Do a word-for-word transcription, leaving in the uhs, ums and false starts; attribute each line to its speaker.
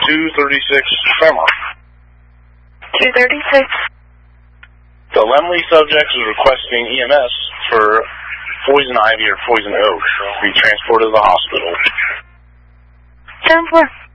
Speaker 1: two thirty-six Fairmont.
Speaker 2: two thirty-six.
Speaker 1: The Lemley subject is requesting E M S for poison ivy or poison oak to be transported to the hospital.
Speaker 2: ten four.